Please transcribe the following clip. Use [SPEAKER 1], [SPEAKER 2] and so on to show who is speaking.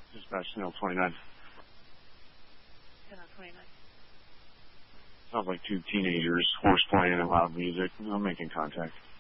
[SPEAKER 1] Dispatch Channel 29.
[SPEAKER 2] Channel 29.
[SPEAKER 1] Sounds like two teenagers, horse playing and loud music. I'm making contact.